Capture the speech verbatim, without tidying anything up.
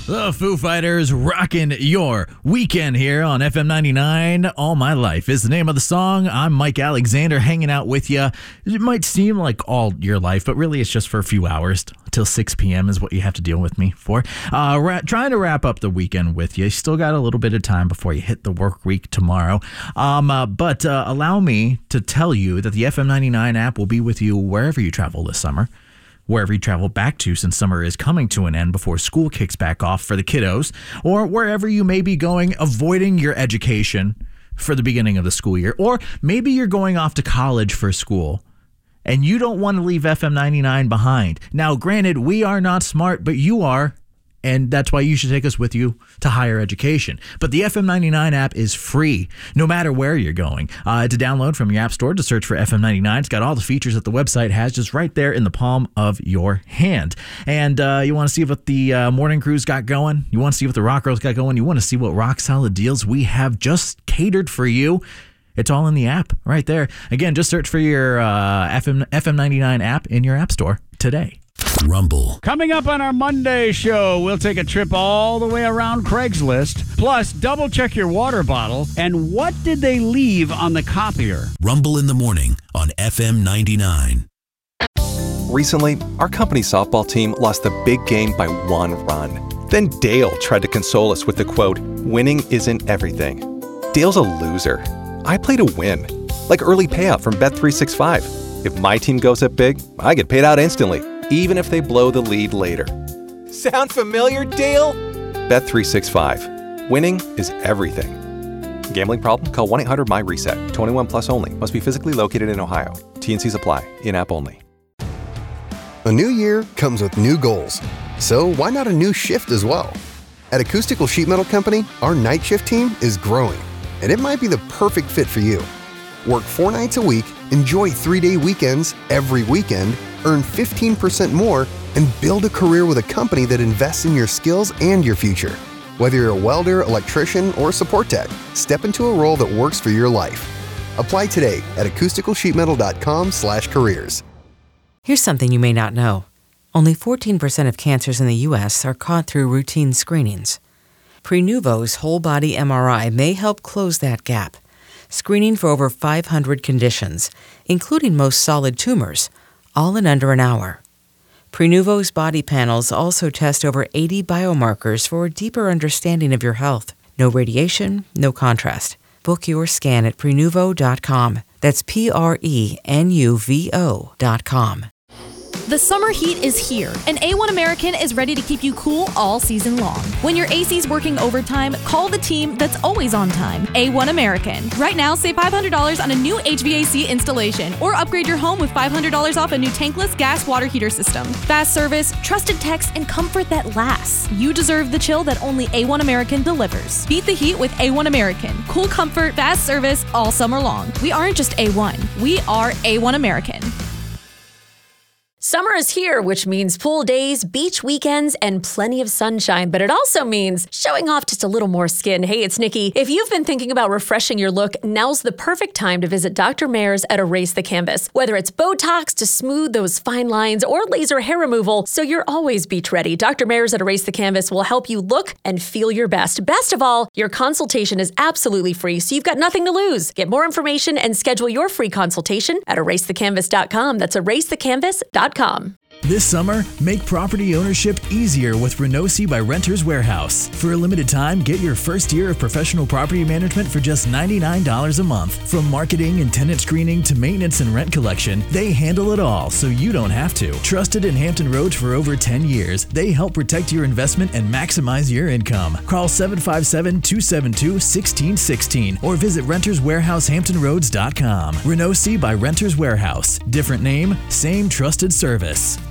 The Foo Fighters rocking your weekend here on F M ninety-nine. All My Life is the name of the song. I'm Mike Alexander hanging out with you. It might seem like all your life, but really it's just for a few hours. Till six p.m. is what you have to deal with me for. Uh, ra- trying to wrap up the weekend with you. You still got a little bit of time before you hit the work week tomorrow. Um, uh, but uh, allow me to tell you that the F M ninety-nine app will be with you wherever you travel this summer. Wherever you travel back to, since summer is coming to an end before school kicks back off for the kiddos, or wherever you may be going, avoiding your education for the beginning of the school year, or maybe you're going off to college for school and you don't want to leave F M ninety-nine behind. Now, granted, we are not smart, but you are, and that's why you should take us with you to higher education. But the F M ninety-nine app is free, no matter where you're going. Uh, to download from your app store, to search for F M ninety-nine. It's got all the features that the website has just right there in the palm of your hand. And uh, you want to see what the uh, morning crews got going? You want to see what the rock girls got going? You want to see what rock solid deals we have just catered for you? It's all in the app right there. Again, just search for your uh, F M F M ninety-nine app in your app store today. Rumble. Coming up on our Monday show, we'll take a trip all the way around Craigslist. Plus, double check your water bottle. And what did they leave on the copier? Rumble in the morning on F M ninety-nine. Recently, our company softball team lost the big game by one run. Then Dale tried to console us with the quote, "Winning isn't everything." Dale's a loser. I play to win. Like early payout from Bet three sixty-five. If my team goes up big, I get paid out instantly, even if they blow the lead later. Sound familiar, Dale? Bet three sixty-five. Winning is everything. Gambling problem? Call one eight hundred M Y reset. twenty-one plus only. Must be physically located in Ohio. T and Cs apply. In-app only. A new year comes with new goals. So why not a new shift as well? At Acoustical Sheet Metal Company, our night shift team is growing, and it might be the perfect fit for you. Work four nights a week, enjoy three-day weekends every weekend, earn fifteen percent more, and build a career with a company that invests in your skills and your future. Whether you're a welder, electrician, or support tech, step into a role that works for your life. Apply today at acoustical sheet metal dot com slash careers. Here's something you may not know. Only fourteen percent of cancers in the U S are caught through routine screenings. Prenuvo's whole-body M R I may help close that gap, screening for over five hundred conditions, including most solid tumors, all in under an hour. Prenuvo's body panels also test over eighty biomarkers for a deeper understanding of your health. No radiation, no contrast. Book your scan at prenuvo dot com. That's P R E N U V O dot com. The summer heat is here, and A one American is ready to keep you cool all season long. When your A C's working overtime, call the team that's always on time, A one American. Right now, save five hundred dollars on a new H V A C installation, or upgrade your home with five hundred dollars off a new tankless gas water heater system. Fast service, trusted techs, and comfort that lasts. You deserve the chill that only A one American delivers. Beat the heat with A one American. Cool comfort, fast service, all summer long. We aren't just A one, we are A one American. Summer is here, which means pool days, beach weekends, and plenty of sunshine, but it also means showing off just a little more skin. Hey, it's Nikki. If you've been thinking about refreshing your look, now's the perfect time to visit Doctor Mayer's at Erase the Canvas. Whether it's Botox to smooth those fine lines or laser hair removal, so you're always beach ready, Doctor Mayer's at Erase the Canvas will help you look and feel your best. Best of all, your consultation is absolutely free, so you've got nothing to lose. Get more information and schedule your free consultation at erase the canvas dot com. That's erase the canvas dot com. This summer, make property ownership easier with Renosi by Renters Warehouse. For a limited time, get your first year of professional property management for just ninety-nine dollars a month. From marketing and tenant screening to maintenance and rent collection, they handle it all so you don't have to. Trusted in Hampton Roads for over ten years, they help protect your investment and maximize your income. Call seven five seven, two seven two, one six one six or visit renters warehouse hampton roads dot com. Renosi by Renters Warehouse. Different name, same trusted service.